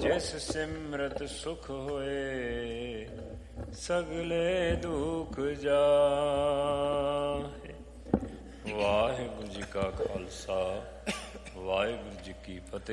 ਜਿਸ ਸਿਮਰਤ ਸੁਖ ਹੋਏ, ਸਗਲੇ ਦੁਖ ਜਾਹੇ। ਵਾਹਿਗੁਰੂ ਜੀ ਕਾ ਖਾਲਸਾ, ਵਾਹਿਗੁਰੂ ਜੀ ਕੀ ਫਤਿਹ।